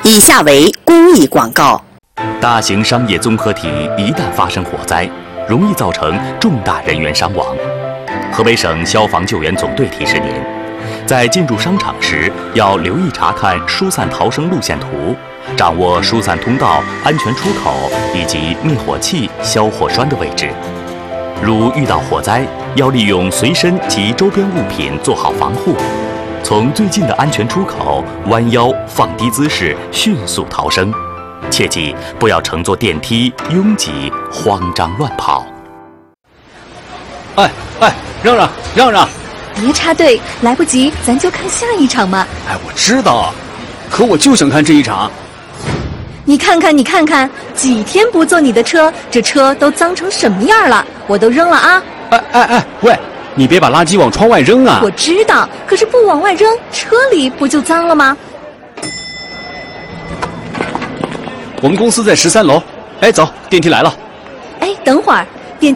以下为公益广告。 大型商业综合体一旦发生火灾，容易造成重大人员伤亡。河北省消防救援总队提示您，在进入商场时要留意查看疏散逃生路线图，掌握疏散通道、安全出口以及灭火器、消火栓的位置。如遇到火灾，要利用随身及周边物品做好防护，从最近的安全出口弯腰放低姿势迅速逃生。切记不要乘坐电梯拥挤慌张乱跑。 哎，让让！ 别插队，来不及，咱就看下一场嘛。 哎，我知道，可我就想看这一场。 你看看，几天不坐你的车，这车都脏成什么样了？我都扔了啊！ 哎，喂，你别把垃圾往窗外扔啊！ 我知道，可是不往外扔，车里不就脏了吗？ 我们公司在13楼。哎，走，电梯来了。 哎，等会儿，